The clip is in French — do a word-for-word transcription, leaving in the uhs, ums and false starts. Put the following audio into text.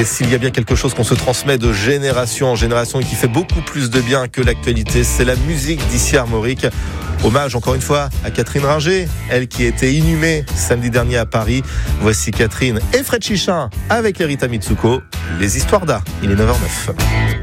Et s'il y a bien quelque chose qu'on se transmet de génération en génération et qui fait beaucoup plus de bien que l'actualité, c'est la musique d'Issy Armorique. Hommage encore une fois à Catherine Ringer, elle qui a été inhumée samedi dernier à Paris. Voici Catherine et Fred Chichin avec les Rita Mitsuko, les histoires d'art. Il est neuf heures zéro neuf.